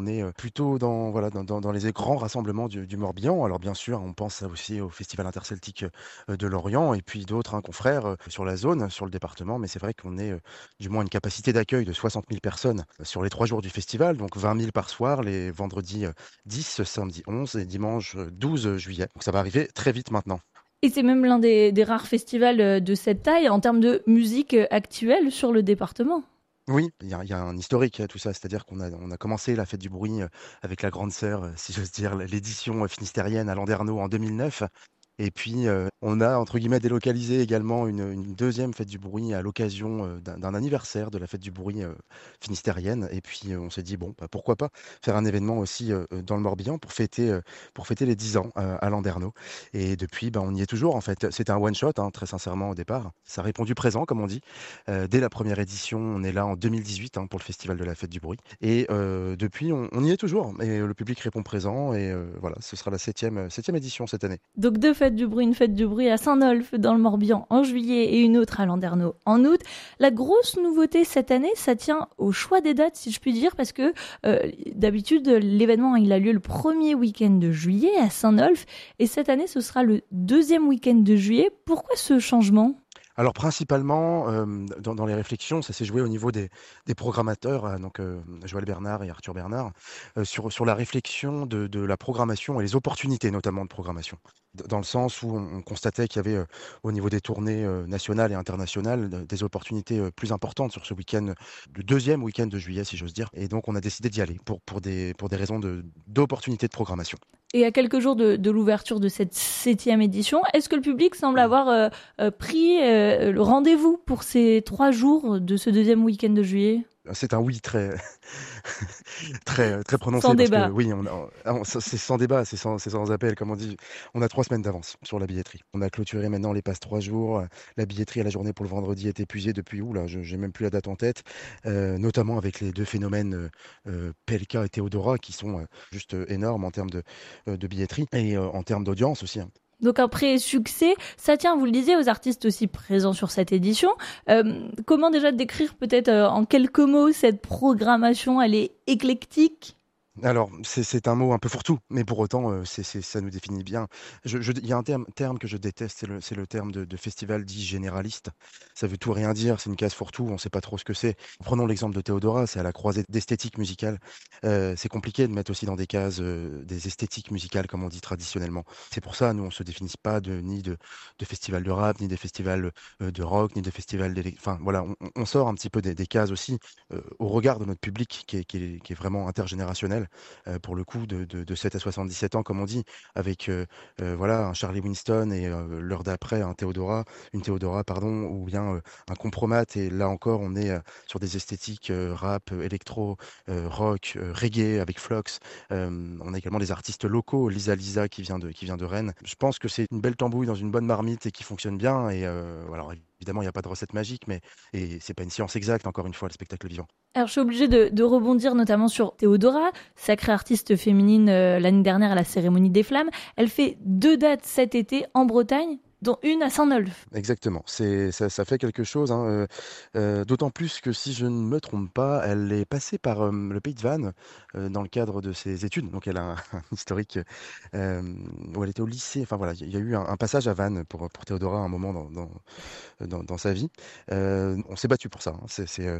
est plutôt dans les grands rassemblements du Morbihan. Alors bien sûr, on pense aussi au Festival interceltique de Lorient et puis d'autres confrères sur la zone, sur le département. Mais c'est vrai qu'on est du moins une capacité d'accueil de 60 000 personnes sur les 3 jours du festival, donc 20 000 par soir, les vendredis 10, samedi 11 et dimanche 12 juillet. Donc ça va arriver très vite maintenant. Et c'est même l'un des rares festivals de cette taille en termes de musique actuelle sur le département. Oui, il y a un historique à tout ça, c'est-à-dire qu'on a commencé la fête du bruit avec la grande sœur, si j'ose dire, l'édition finistérienne à Landerneau en 2009. Et puis, on a entre guillemets «délocalisé» également une 2e fête du bruit à l'occasion, d'un anniversaire de la fête du bruit, finistérienne. Et puis, on s'est dit: «Bon, bah, pourquoi pas faire un événement aussi, dans le Morbihan pour fêter les 10 ans, à Landerneau». Et depuis, bah, on y est toujours en fait. C'était un one shot, hein, très sincèrement au départ. Ça a répondu présent comme on dit. Dès la première édition, on est là en 2018, hein, pour le festival de la fête du bruit. Et depuis on y est toujours et le public répond présent et voilà, ce sera la 7e édition cette année. Donc deux fêtes du bruit, une fête du bruit à Saint-Nolff dans le Morbihan en juillet et une autre à Landerneau en août. La grosse nouveauté cette année, ça tient au choix des dates, si je puis dire, parce que d'habitude, l'événement il a lieu le premier week-end de juillet à Saint-Nolff et cette année, ce sera le deuxième week-end de juillet. Pourquoi ce changement? Alors principalement, dans les réflexions, ça s'est joué au niveau des programmateurs, donc Joël Bernard et Arthur Bernard, sur la réflexion de la programmation et les opportunités notamment de programmation. Dans le sens où on constatait qu'il y avait, au niveau des tournées, nationales et internationales, des opportunités, plus importantes sur ce week-end, le 2e week-end de juillet si j'ose dire. Et donc on a décidé d'y aller pour des raisons d'opportunités de programmation. Et à quelques jours de l'ouverture de cette septième édition, est-ce que le public semble avoir pris le rendez-vous pour ces 3 jours de ce deuxième week-end de juillet? C'est un oui très très Sans prononcé parce que débat. oui, c'est sans débat, c'est sans appel, comme on dit. On a 3 semaines d'avance sur la billetterie. On a clôturé maintenant les passes 3 jours. La billetterie à la journée pour le vendredi est épuisée depuis, ouh là, je j'ai même plus la date en tête, notamment avec les 2 phénomènes, PLK et Theodora qui sont, juste, énormes en termes de billetterie et en termes d'audience aussi, hein. Donc un pré-succès, ça tient, vous le disiez, aux artistes aussi présents sur cette édition. Comment déjà décrire peut-être en quelques mots cette programmation? Elle est éclectique. Alors, c'est un mot un peu fourre-tout, mais pour autant, ça nous définit bien. Il y a un terme que je déteste, c'est le terme de festival dit généraliste. Ça veut tout et rien dire, c'est une case fourre-tout, on ne sait pas trop ce que c'est. Prenons l'exemple de Théodora, c'est à la croisée d'esthétique musicale. C'est compliqué de mettre aussi dans des cases, des esthétiques musicales comme on dit traditionnellement. C'est pour ça, nous, on se définit pas ni de festival de rap, ni des festivals, de rock, ni des festivals enfin voilà, on sort un petit peu des cases aussi, au regard de notre public qui est vraiment intergénérationnel. Pour le coup de 7 à 77 ans comme on dit, avec, voilà un Charlie Winston et l'heure d'après une Theodora pardon, ou bien, un Compromat. Et là encore on est, sur des esthétiques, rap, électro, rock, reggae avec Flox. On a également des artistes locaux, Lisa qui vient de Rennes. Je pense que c'est une belle tambouille dans une bonne marmite et qui fonctionne bien. Et alors évidemment il y a pas de recette magique, mais c'est pas une science exacte encore une fois, le spectacle vivant. Alors je suis obligée de rebondir notamment sur Théodora, sacrée artiste féminine l'année dernière à la cérémonie des Flammes. Elle fait 2 dates cet été en Bretagne, dont une à Saint-Nolff. Exactement, ça fait quelque chose, hein, d'autant plus que si je ne me trompe pas, elle est passée par, le Pays de Vannes, dans le cadre de ses études. Donc elle a un un historique, où elle était au lycée. Enfin voilà, il y a eu un passage à Vannes pour Théodora à un moment dans sa vie. On s'est battu pour ça, hein.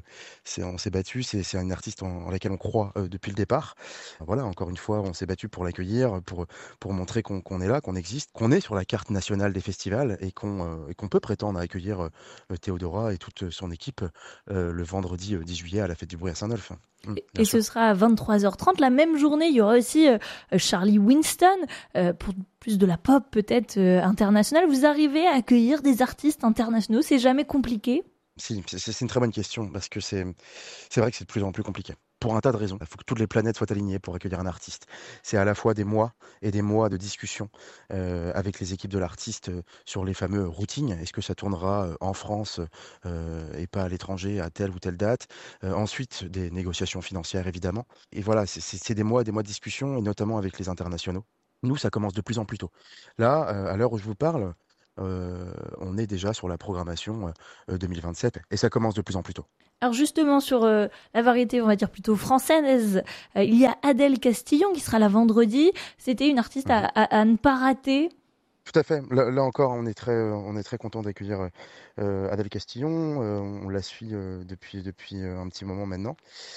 On s'est battu, c'est une artiste en laquelle on croit, depuis le départ. Voilà, encore une fois, on s'est battu pour l'accueillir, pour montrer qu'on est là, qu'on existe, qu'on est sur la carte nationale des festivals et qu'on peut prétendre à accueillir, Théodora et toute son équipe, le vendredi, 10 juillet à la fête du bruit à Saint-Nolff. Bien Et ce sûr. sera à 23h30. La même journée, il y aura aussi Charlie Winston, pour plus de la pop peut-être internationale. Vous arrivez à accueillir des artistes internationaux, c'est jamais compliqué? Si, c'est une très bonne question parce que c'est vrai que c'est de plus en plus compliqué. Pour un tas de raisons. Il faut que toutes les planètes soient alignées pour accueillir un artiste. C'est à la fois des mois et des mois de discussion, avec les équipes de l'artiste, sur les fameux routings. Est-ce que ça tournera, en France, et pas à l'étranger à telle ou telle date? Ensuite, des négociations financières évidemment. Et voilà, c'est des mois et des mois de discussion et notamment avec les internationaux. Nous, ça commence de plus en plus tôt. Là, à l'heure où je vous parle, on est déjà sur la programmation 2027 et ça commence de plus en plus tôt. Alors justement, sur la variété, on va dire plutôt française, il y a Adèle Castillon qui sera là vendredi. C'était une artiste Mhm. à ne pas rater. Tout à fait. Là encore, on est très content d'accueillir Adèle Castillon. On la suit depuis un petit moment maintenant.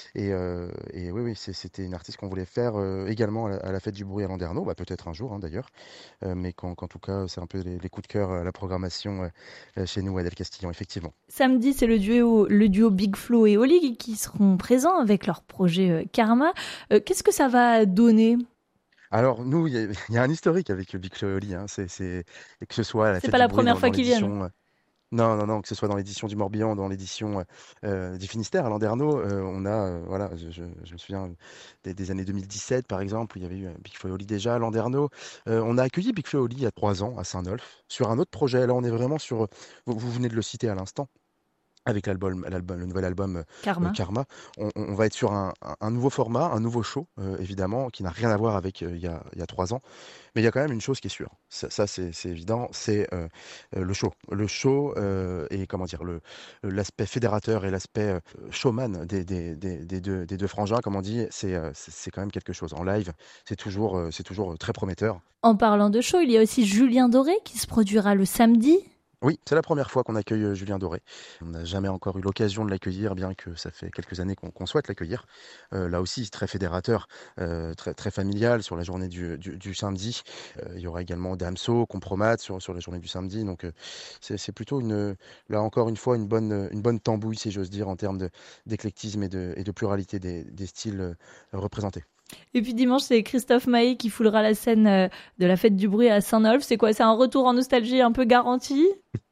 Et oui, oui, c'était une artiste qu'on voulait faire également à la Fête du Bruit à Landerneau, bah, peut-être un jour hein, d'ailleurs. Mais qu'en tout cas, c'est un peu les coups de cœur à la programmation chez nous, Adèle Castillon, effectivement. Samedi, c'est le duo Big Flo et Oli qui seront présents avec leur projet Karma. Qu'est-ce que ça va donner? Alors nous, il y a un historique avec Big Flo et Oli, hein. Que ce soit à la C'est Fête pas du la Bruit première fois dans qu'ils viennent. l'édition. Non, non, non, que ce soit dans l'édition du Morbihan, dans l'édition du Finistère à Landerneau, on a, voilà, je me souviens des années 2017 par exemple, où il y avait eu Big Flo et Oli déjà à Landerneau. On a accueilli Big Flo et Oli il y a 3 ans à Saint-Nolff sur un autre projet. Là, on est vraiment sur, vous venez de le citer à l'instant. Avec le nouvel album Karma. Karma, on va être sur un nouveau format, un nouveau show, évidemment, qui n'a rien à voir avec il y a 3 ans. Mais il y a quand même une chose qui est sûre, ça c'est évident, c'est le show. Le show et comment dire, l'aspect fédérateur et l'aspect showman des deux frangins, comme on dit, c'est quand même quelque chose. En live, c'est toujours très prometteur. En parlant de show, il y a aussi Julien Doré qui se produira le samedi. Oui, c'est la première fois qu'on accueille Julien Doré. On n'a jamais encore eu l'occasion de l'accueillir, bien que ça fait quelques années qu'on souhaite l'accueillir. Là aussi, très fédérateur, très, très familial sur la journée du samedi. Il y aura également Damso, Compromat sur la journée du samedi. Donc, c'est plutôt là encore une fois, une bonne tambouille, si j'ose dire, en termes d'éclectisme et de pluralité des styles représentés. Et puis dimanche, c'est Christophe Maé qui foulera la scène de la Fête du Bruit à Saint-Nolff. C'est quoi? C'est un retour en nostalgie un peu garanti?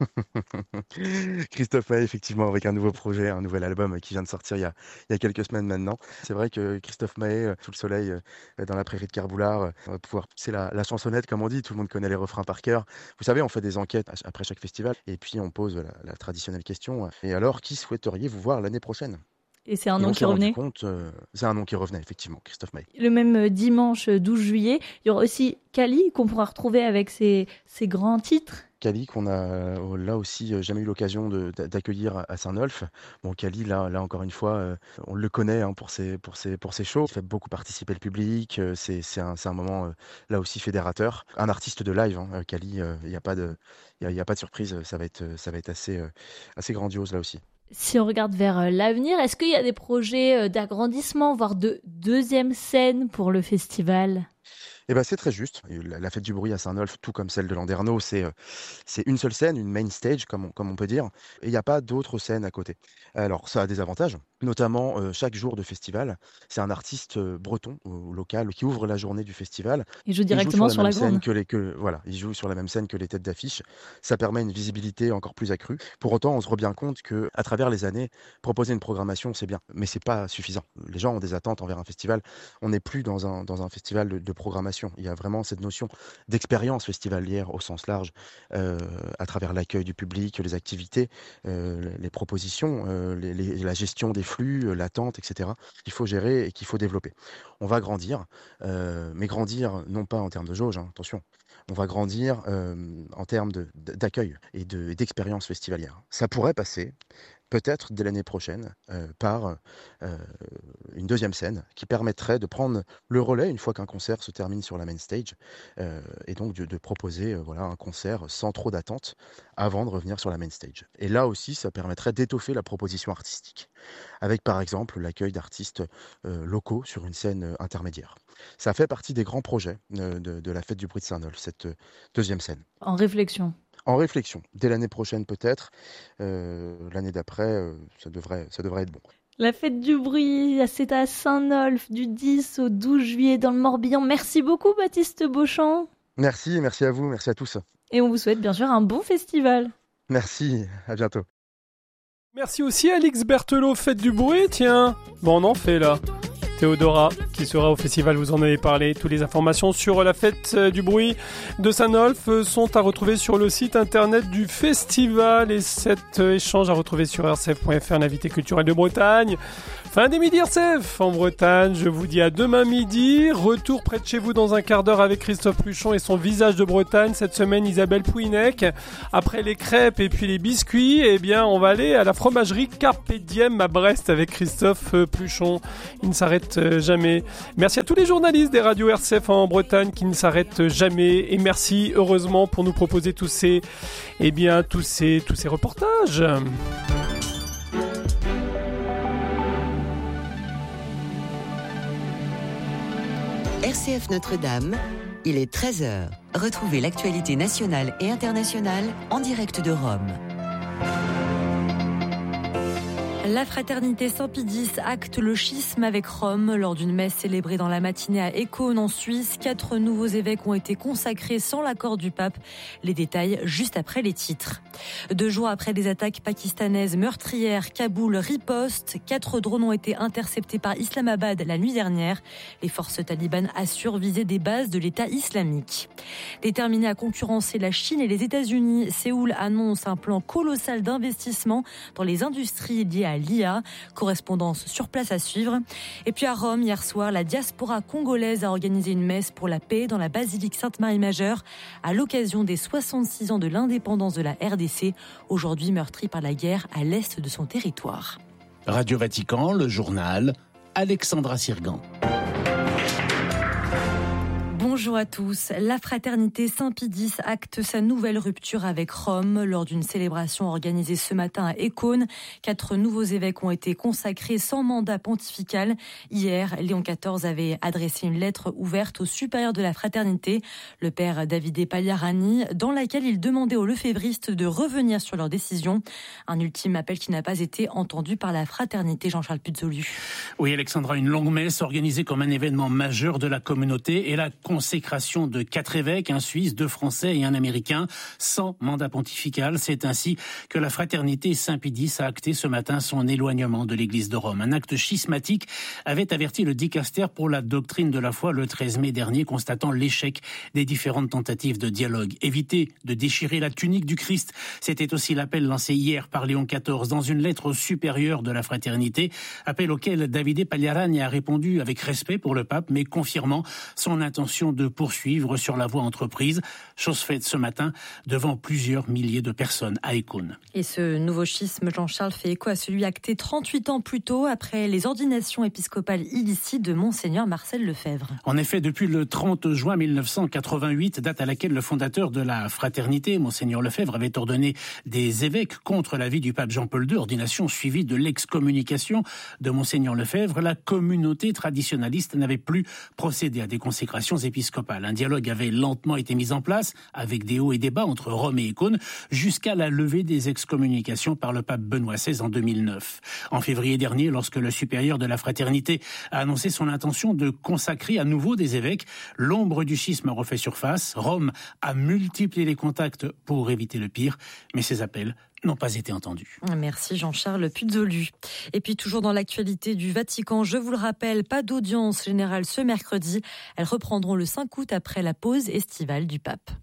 Christophe Maé, effectivement, avec un nouveau projet, un nouvel album qui vient de sortir il y a quelques semaines maintenant. C'est vrai que Christophe Maé, sous le soleil, dans la prairie de Carboulard, on va pouvoir pousser la chansonnette, comme on dit. Tout le monde connaît les refrains par cœur. Vous savez, on fait des enquêtes après chaque festival et puis on pose la traditionnelle question. Et alors, qui souhaiteriez-vous voir l'année prochaine? Et c'est un Et nom on qui s'est rendu revenait. compte, c'est un nom qui revenait, effectivement, Christophe Maé. Le même dimanche 12 juillet, il y aura aussi Kali qu'on pourra retrouver avec ses grands titres. Kali, qu'on a là aussi jamais eu l'occasion d'accueillir à Saint-Nolff. Bon, Kali, là encore une fois, on le connaît hein, pour ses shows. Il fait beaucoup participer le public. C'est un moment là aussi fédérateur. Un artiste de live, hein, Kali, il n'y a pas il y a pas de surprise. Ça va être assez grandiose là aussi. Si on regarde vers l'avenir, est-ce qu'il y a des projets d'agrandissement, voire de deuxième scène pour le festival? Eh ben, c'est très juste. Et la Fête du Bruit à Saint-Nolff, tout comme celle de Landerneau, c'est une seule scène, une main stage, comme on peut dire, et il n'y a pas d'autres scènes à côté. Alors, ça a des avantages, notamment chaque jour de festival, c'est un artiste breton ou local qui ouvre la journée du festival. Il joue Il joue sur directement la sur même la scène grande. voilà, il joue sur la même scène que les têtes d'affiche. Ça permet une visibilité encore plus accrue. Pour autant, on se rend bien compte que, à travers les années, proposer une programmation, c'est bien, mais c'est pas suffisant. Les gens ont des attentes envers un festival. On n'est plus dans un festival de programmation. Il y a vraiment cette notion d'expérience festivalière au sens large, à travers l'accueil du public, les activités, les propositions, la gestion des flux, l'attente, etc. Qu'il faut gérer et qu'il faut développer. On va grandir, mais grandir non pas en termes de jauge, hein, attention. On va grandir en termes d'accueil et d'expérience festivalière. Ça pourrait passer peut-être dès l'année prochaine, par une deuxième scène qui permettrait de prendre le relais une fois qu'un concert se termine sur la main stage, et donc de proposer voilà, un concert sans trop d'attente avant de revenir sur la main stage. Et là aussi, ça permettrait d'étoffer la proposition artistique, avec par exemple l'accueil d'artistes locaux sur une scène intermédiaire. Ça fait partie des grands projets de la Fête du Bruit de Saint-Nolff, cette deuxième scène. En réflexion. En réflexion, dès l'année prochaine peut-être, l'année d'après, ça devrait être bon. La Fête du Bruit, c'est à Saint-Nolff du 10 au 12 juillet dans le Morbihan. Merci beaucoup Baptiste Beauchamp. Merci à vous, merci à tous. Et on vous souhaite bien sûr un bon festival. Merci, à bientôt. Merci aussi Alix Berthelot, faites du bruit, tiens. Bon, on en fait là. Théodora, qui sera au festival, vous en avez parlé. Toutes les informations sur la fête du bruit de Saint-Nolff sont à retrouver sur le site internet du festival. Et cet échange à retrouver sur rcf.fr, l'invité culturel de Bretagne. Fin des Midi RCF en Bretagne. Je vous dis à demain midi. Retour près de chez vous dans un quart d'heure avec Christophe Pluchon et son visage de Bretagne. Cette semaine, Isabelle Pouinec. Après les crêpes et puis les biscuits, eh bien, on va aller à la fromagerie Carpe Diem à Brest avec Christophe Pluchon. Il ne s'arrête jamais. Merci à tous les journalistes des radios RCF en Bretagne qui ne s'arrêtent jamais. Et merci, heureusement, pour nous proposer tous ces reportages. RCF Notre-Dame, il est 13h. Retrouvez l'actualité nationale et internationale en direct de Rome. La fraternité Saint-Pidis acte le schisme avec Rome. Lors d'une messe célébrée dans la matinée à Écône en Suisse, 4 nouveaux évêques ont été consacrés sans l'accord du pape. Les détails juste après les titres. 2 jours après des attaques pakistanaises meurtrières, Kaboul riposte. 4 drones ont été interceptés par Islamabad la nuit dernière. Les forces talibanes assurent viser des bases de l'État islamique. Déterminé à concurrencer la Chine et les États-Unis, Séoul annonce un plan colossal d'investissement dans les industries liées à l'IA. Correspondance sur place à suivre. Et puis à Rome, hier soir, la diaspora congolaise a organisé une messe pour la paix dans la basilique Sainte-Marie-Majeure à l'occasion des 66 ans de l'indépendance de la RDC, aujourd'hui meurtrie par la guerre à l'est de son territoire. Radio Vatican, le journal, Alexandra Sirgan. Bonjour à tous. La fraternité Saint-Pidis acte sa nouvelle rupture avec Rome. Lors d'une célébration organisée ce matin à Écône, 4 nouveaux évêques ont été consacrés sans mandat pontifical. Hier, Léon XIV avait adressé une lettre ouverte au supérieur de la fraternité, le père Davide Pagliarani, dans laquelle il demandait aux lefévristes de revenir sur leur décision. Un ultime appel qui n'a pas été entendu par la fraternité. Jean-Charles Puzolu. Oui, Alexandra, une longue messe organisée comme un événement majeur de la communauté et la consécration de 4 évêques, un Suisse, 2 Français et un Américain, sans mandat pontifical. C'est ainsi que la fraternité Saint-Pidis a acté ce matin son éloignement de l'église de Rome. Un acte schismatique avait averti le dicaster pour la doctrine de la foi le 13 mai dernier, constatant l'échec des différentes tentatives de dialogue. Éviter de déchirer la tunique du Christ, c'était aussi l'appel lancé hier par Léon XIV dans une lettre au supérieur de la fraternité, appel auquel Davide Pagliarani a répondu avec respect pour le pape, mais confirmant son intention de poursuivre sur la voie entreprise, chose faite ce matin devant plusieurs milliers de personnes à Écône. Et ce nouveau schisme, Jean-Charles, fait écho à celui acté 38 ans plus tôt après les ordinations épiscopales illicites de Monseigneur Marcel Lefebvre. En effet, depuis le 30 juin 1988, date à laquelle le fondateur de la fraternité, Monseigneur Lefebvre, avait ordonné des évêques contre l'avis du pape Jean-Paul II, ordination suivie de l'excommunication de Monseigneur Lefebvre, la communauté traditionnaliste n'avait plus procédé à des consécrations épiscopales. Un dialogue avait lentement été mis en place, avec des hauts et des bas entre Rome et Écône, jusqu'à la levée des excommunications par le pape Benoît XVI en 2009. En février dernier, lorsque le supérieur de la fraternité a annoncé son intention de consacrer à nouveau des évêques, l'ombre du schisme a refait surface. Rome a multiplié les contacts pour éviter le pire, mais ses appels n'ont pas été entendus. Merci Jean-Charles Puzolu. Et puis toujours dans l'actualité du Vatican, je vous le rappelle, pas d'audience générale ce mercredi. Elles reprendront le 5 août après la pause estivale du pape.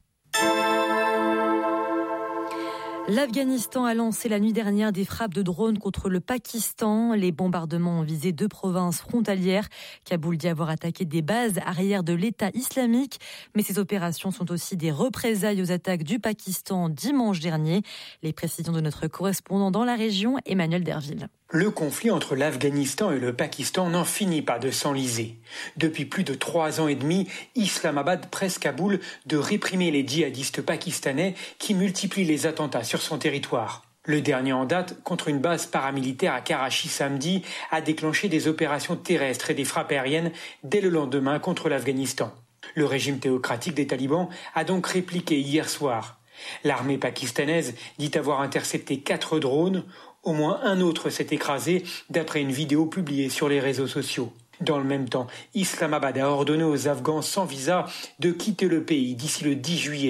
L'Afghanistan a lancé la nuit dernière des frappes de drones contre le Pakistan. Les bombardements ont visé 2 provinces frontalières. Kaboul dit avoir attaqué des bases arrière de l'État islamique. Mais ces opérations sont aussi des représailles aux attaques du Pakistan dimanche dernier. Les précisions de notre correspondant dans la région, Emmanuel Derville. Le conflit entre l'Afghanistan et le Pakistan n'en finit pas de s'enliser. Depuis plus de 3 ans et demi, Islamabad presse Kaboul de réprimer les djihadistes pakistanais qui multiplient les attentats sur son territoire. Le dernier en date, contre une base paramilitaire à Karachi samedi, a déclenché des opérations terrestres et des frappes aériennes dès le lendemain contre l'Afghanistan. Le régime théocratique des talibans a donc répliqué hier soir. L'armée pakistanaise dit avoir intercepté 4 drones. Au moins un autre s'est écrasé, d'après une vidéo publiée sur les réseaux sociaux. Dans le même temps, Islamabad a ordonné aux Afghans sans visa de quitter le pays d'ici le 10 juillet.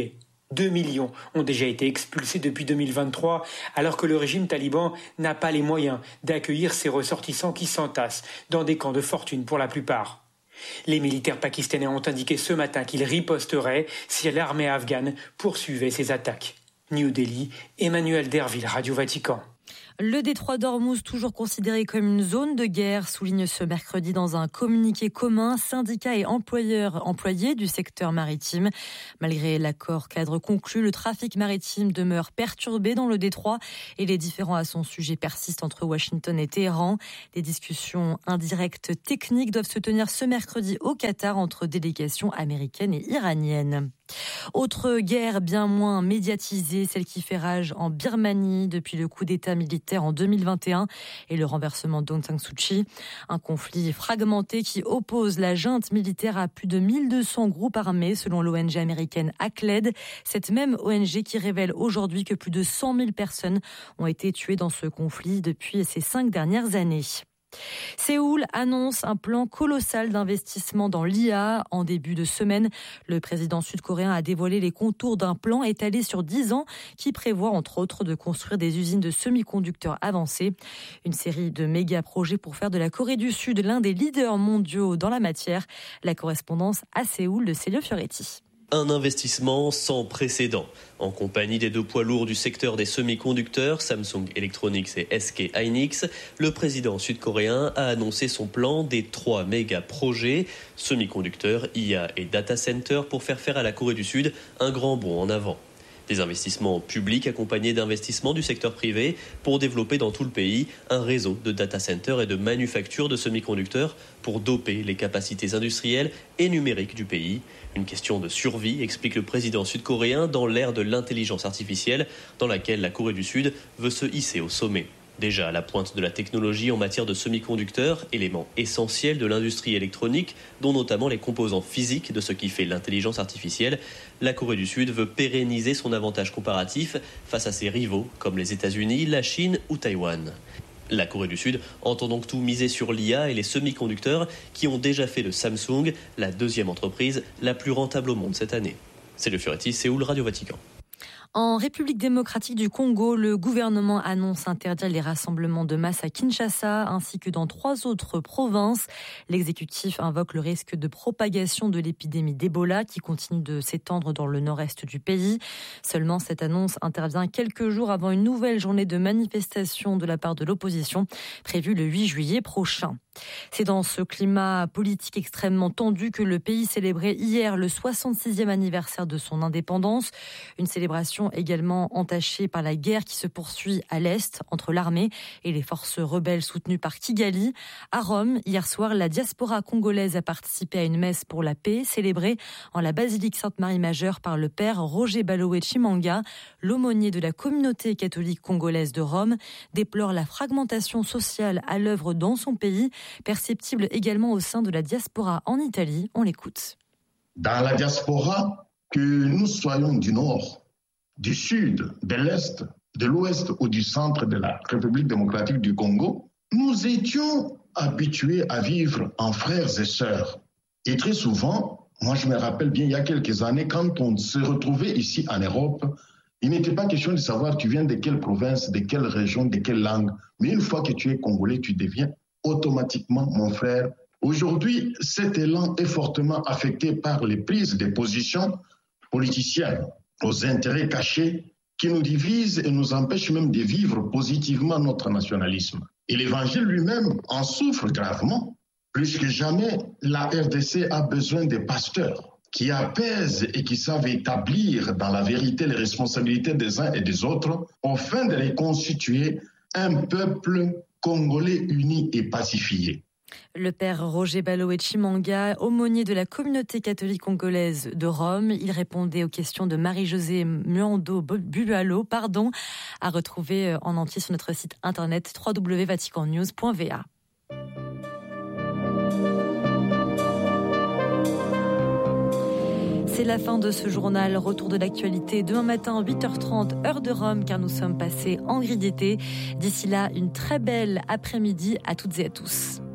2 millions ont déjà été expulsés depuis 2023, alors que le régime taliban n'a pas les moyens d'accueillir ces ressortissants qui s'entassent dans des camps de fortune pour la plupart. Les militaires pakistanais ont indiqué ce matin qu'ils riposteraient si l'armée afghane poursuivait ses attaques. New Delhi, Emmanuel Derville, Radio Vatican. Le détroit d'Ormuz, toujours considéré comme une zone de guerre, souligne ce mercredi dans un communiqué commun syndicats et employés du secteur maritime. Malgré l'accord cadre conclu, le trafic maritime demeure perturbé dans le détroit et les différends à son sujet persistent entre Washington et Téhéran. Des discussions indirectes techniques doivent se tenir ce mercredi au Qatar entre délégations américaines et iraniennes. Autre guerre bien moins médiatisée, celle qui fait rage en Birmanie depuis le coup d'État militaire en 2021 et le renversement d'Aung San Suu Kyi. Un conflit fragmenté qui oppose la junte militaire à plus de 1200 groupes armés selon l'ONG américaine ACLED. Cette même ONG qui révèle aujourd'hui que plus de 100 000 personnes ont été tuées dans ce conflit depuis ces 5 dernières années. Séoul annonce un plan colossal d'investissement dans l'IA. En début de semaine, le président sud-coréen a dévoilé les contours d'un plan étalé sur 10 ans qui prévoit entre autres de construire des usines de semi-conducteurs avancés. Une série de méga-projets pour faire de la Corée du Sud l'un des leaders mondiaux dans la matière. La correspondance à Séoul de Célio Fioretti. Un investissement sans précédent. En compagnie des 2 poids lourds du secteur des semi-conducteurs, Samsung Electronics et SK Hynix, le président sud-coréen a annoncé son plan des 3 méga-projets, semi-conducteurs, IA et data center, pour faire à la Corée du Sud un grand bond en avant. Des investissements publics accompagnés d'investissements du secteur privé pour développer dans tout le pays un réseau de data centers et de manufactures de semi-conducteurs pour doper les capacités industrielles et numériques du pays. Une question de survie, explique le président sud-coréen, dans l'ère de l'intelligence artificielle dans laquelle la Corée du Sud veut se hisser au sommet. Déjà à la pointe de la technologie en matière de semi-conducteurs, élément essentiel de l'industrie électronique, dont notamment les composants physiques de ce qui fait l'intelligence artificielle, la Corée du Sud veut pérenniser son avantage comparatif face à ses rivaux comme les États-Unis, la Chine ou Taïwan. La Corée du Sud entend donc tout miser sur l'IA et les semi-conducteurs qui ont déjà fait de Samsung la 2e entreprise la plus rentable au monde cette année. C'est le Fioretti, Séoul, Radio Vatican. En République démocratique du Congo, le gouvernement annonce interdire les rassemblements de masse à Kinshasa ainsi que dans 3 autres provinces. L'exécutif invoque le risque de propagation de l'épidémie d'Ebola qui continue de s'étendre dans le nord-est du pays. Seulement, cette annonce intervient quelques jours avant une nouvelle journée de manifestation de la part de l'opposition prévue le 8 juillet prochain. C'est dans ce climat politique extrêmement tendu que le pays célébrait hier le 66e anniversaire de son indépendance. Une célébration également entachée par la guerre qui se poursuit à l'Est entre l'armée et les forces rebelles soutenues par Kigali. À Rome, hier soir, la diaspora congolaise a participé à une messe pour la paix célébrée en la basilique Sainte-Marie-Majeure par le père Roger Baloé Chimanga. L'aumônier de la communauté catholique congolaise de Rome déplore la fragmentation sociale à l'œuvre dans son pays, perceptible également au sein de la diaspora en Italie. On l'écoute. Dans la diaspora, que nous soyons du nord, du sud, de l'est, de l'ouest ou du centre de la République démocratique du Congo, nous étions habitués à vivre en frères et sœurs. Et très souvent, moi je me rappelle bien il y a quelques années, quand on se retrouvait ici en Europe, il n'était pas question de savoir tu viens de quelle province, de quelle région, de quelle langue. Mais une fois que tu es congolais, tu deviens automatiquement mon frère. Aujourd'hui, cet élan est fortement affecté par les prises de position politiciennes aux intérêts cachés qui nous divisent et nous empêchent même de vivre positivement notre nationalisme. Et l'Évangile lui-même en souffre gravement. Plus que jamais, la RDC a besoin de pasteurs qui apaisent et qui savent établir dans la vérité les responsabilités des uns et des autres afin de les constituer un peuple congolais uni et pacifié. Le père Roger Baloé Chimanga, aumônier de la communauté catholique congolaise de Rome, il répondait aux questions de Marie-Josée Muando Bualo, à retrouver en entier sur notre site internet www.vaticannews.va. C'est la fin de ce journal. Retour de l'actualité demain matin, 8h30, heure de Rome, car nous sommes passés en gris d'été. D'ici là, une très belle après-midi à toutes et à tous.